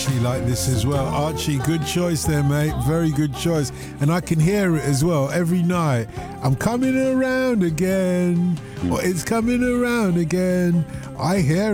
actually like this as well. Archie, good choice there, mate. Very good choice. And I can hear it as well every night. I'm coming around again. Or it's coming around again. I hear